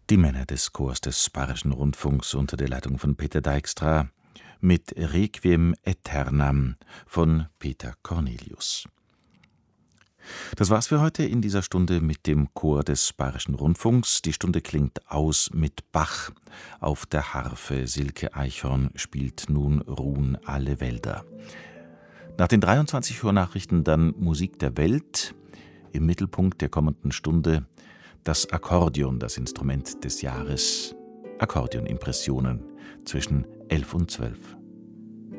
Die Männer des Chors des Bayerischen Rundfunks unter der Leitung von Peter Dijkstra mit Requiem Aeternam von Peter Cornelius. Das war's für heute in dieser Stunde mit dem Chor des Bayerischen Rundfunks. Die Stunde klingt aus mit Bach. Auf der Harfe Silke Eichhorn spielt nun Ruhen alle Wälder. Nach den 23 Uhr Nachrichten dann Musik der Welt. Im Mittelpunkt der kommenden Stunde das Akkordeon, das Instrument des Jahres. Akkordeonimpressionen zwischen 11 und 12.